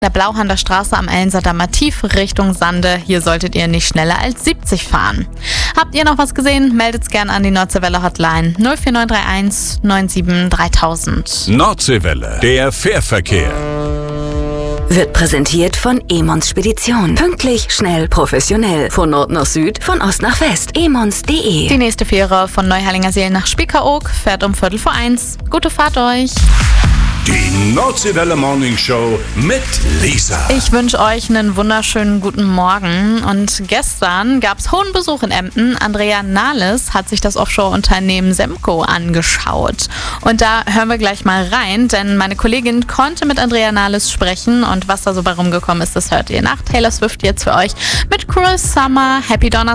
der Blauhander Straße am Ellensatter Tief Richtung Sande. Hier solltet ihr nicht schneller als 70 fahren. Habt ihr noch was gesehen? Meldet's gerne an die Nordseewelle Hotline 04931 97 3000. Nordseewelle, der Fährverkehr. Wird präsentiert von Emons Spedition. Pünktlich, schnell, professionell. Von Nord nach Süd, von Ost nach West. emons.de. Die nächste Fähre von Neuherlingerseel nach Spiekeroog fährt um 12:45. Gute Fahrt euch! Die Nordseewelle Morning Show mit Lisa. Ich wünsche euch einen wunderschönen guten Morgen. Und gestern gab es hohen Besuch in Emden. Andrea Nahles hat sich das Offshore-Unternehmen Semco angeschaut. Und da hören wir gleich mal rein, denn meine Kollegin konnte mit Andrea Nahles sprechen. Und was da so bei rumgekommen ist, das hört ihr nach. Taylor Swift jetzt für euch mit Cruel Summer. Happy Donnerstag.